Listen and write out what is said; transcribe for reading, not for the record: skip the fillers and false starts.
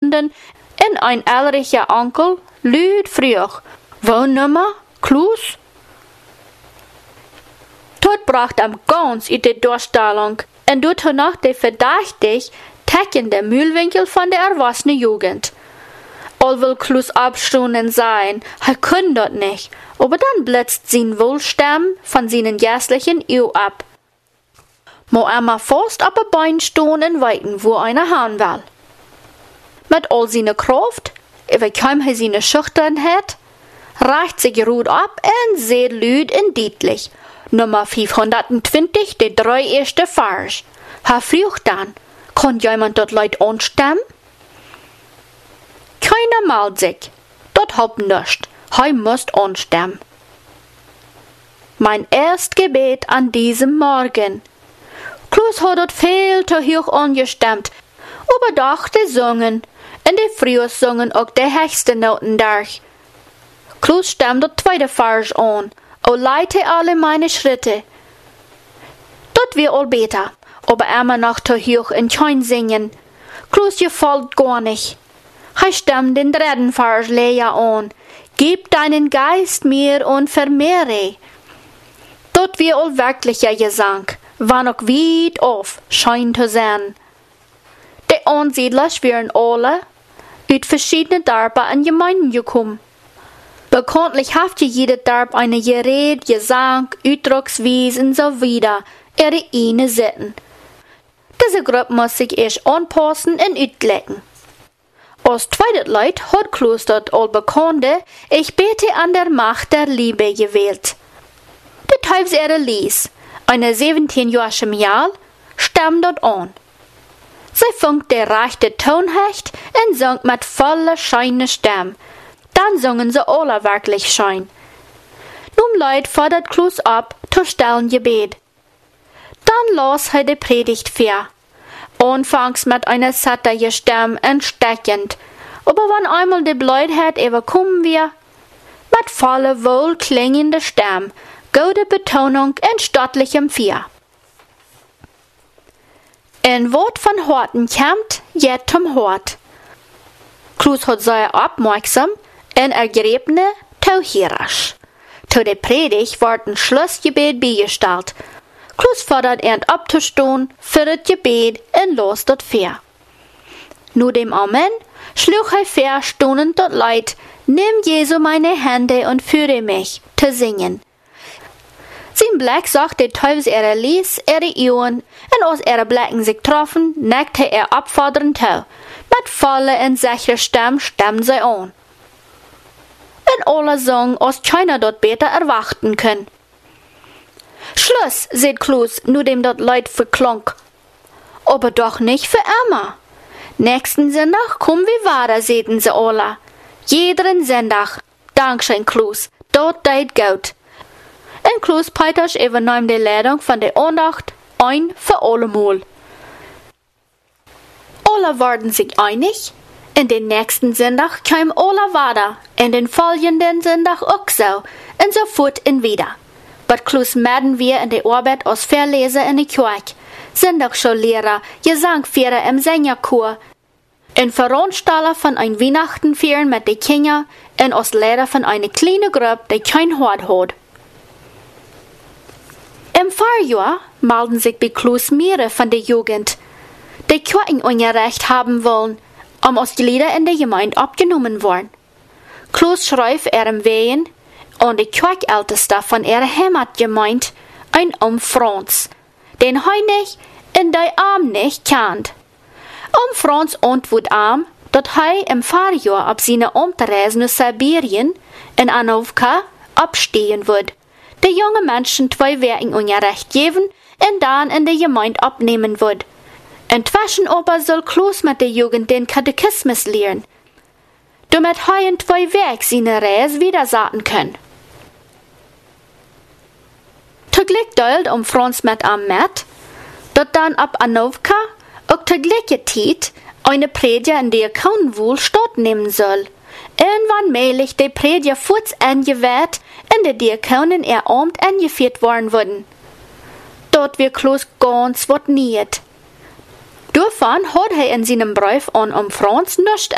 stunden en ein älricher Onkel lüd früch, wo nummer, Kloos? Tot bracht am ganz uit de Durchstellung en doet danach de verdächtig teckende Mühlwinkel von der erwachsenen Jugend. All will Kloos abstunden sein, er kann dort nicht, aber dann blitzt sein Wohlstamm von seinen jährlichen Ehe ab. Mo einmal fast ab ein Bein stehen und weiten, wo einer haben will. Mit all seiner Kraft, wie kaum er seine Schüchternheit, reicht sich Ruth ab und seht lüd und deutlich. Nummer 520, die 3 erste Vers. Herr fragt dann, kann jemand dort Leute anstimmen? Keiner meldet sich. Dort haupt nicht. Er muss anstimmen. Mein erstes Gebet an diesem Morgen. Kloos hat dort viel zu hoch angestimmt, aber doch die Sungen, und die früher sungen auch die höchsten Noten durch. Kloos stimmt dort 2. Vers an, o leite alle meine Schritte. Dort wir all besser, aber immer noch zu hoch und kein Singen. Kloos gefällt gar nicht. Er stimmt den 3. Vers leer an, gib deinen Geist mir und vermehre. Dort wir all wirklicher Gesang, war noch weit auf, scheint zu sein. Die Ansiedler wären alle aus verschiedenen Dörfern und Gemeinden gekommen. Bekanntlich hat jeder Dorf eine Gerät, Gesang, Ausdrucksweise und so weiter, ihre eigene Sitten. Diese Gruppe muss sich erst anpassen und auslecken. Als zweites Leid hat Kloos dort all Bekannte, ich bete an der Macht der Liebe gewählt. Die Teufelsehre ließ, eine 17-jährige Mädel, stammt dort an. Sie funkt der rechte Tonhecht und sang mit voller scheine Stimme. Dann sangen sie alle wirklich schein. Nun Leid fordert Kloos ab, zu stellen Gebet. Dann las er die Predigt vor. Anfangs mit einer sattere Stimme entsteckend, aber wenn einmal die Blödheit überkommen wir, mit voller wohlklingender Stimme, gute Betonung und stattlichem Vier. Ein Wort von Horten kommt jet zum Hort. Kloos hat sehr aufmerksam und ergrebne tauhierisch. Zu der Predigt wird ein Schlussgebet beigestellt. Kloos fordert abzustehen für das Gebet und los dort vor. Nur dem Amen schlug er vor, stonend dort Leid, nimm Jesu meine Hände und führe mich, zu singen. Sein Blick sagt der Teufelsehre ließ ihre Augen, und als ihre Blicken sich trafen, neckte er abfordernd zu. Mit voller und sicherer Stimme stimmen sie an. Und alle sangen, als keiner dort besser erwarten können. Schluss, sagt Kloos, nur dem dort Leid verklang. Aber doch nicht für immer. Nächsten Sonntag kommen wir weiter, säten sie alle. Jeden Sonntag. Dankeschön, Kloos. Dort deit gut. Und Kloos Peters übernahm die Leitung von der Andacht ein für allemal. Alle waren sich einig. In den nächsten Sonntag kam alle weiter. In den folgenden Sonntag auch so. Und so fort und wieder. But Kloos melden wir in der Arbeit als Verleser in der Kirche. Sonntagsschullehrer, Gesangführer im Sängerchor. Ein Veranstalter von ein Weihnachtenfeiern mit den Kindern und als Lehrer von einer kleinen Gruppe, die kein Hort hat. Im Vorjahr melden sich bei Kloos mehrere von der Jugend, die Kirchenunterricht haben wollen, als die Lieder in der Gemeinde abgenommen wurden. Kloos schreibt ihrem Wehen und die Kirchälteste von ihrer Heimatgemeinde ein Franz, den nicht und der Arm nicht kennt. Franz antwortet arm, dass er im Vorjahr ab seiner Umreise nach Sibirien in Anovka abstehen wird. Die junge Menschen 2 Werken Unterricht geben und dann in der Gemeinde abnehmen wird. Inzwischen aber soll Kloos mit der Jugend den Katechismus lehren, damit er in 2 Werken seine Reise widersaten kann. Zugleich deilt Franz mit am Met, dass dann ab Anovka auch zur gleichen Zeit eine Predigt in der Kaunwohl stattnehmen soll. Irgendwann mählich die Predigt kurz angewährt und die Diakonen ihr Amt angeführt worden wurden. Dort wird Kloos ganz wat niet. Davon hat er in seinem Brief an Franz nicht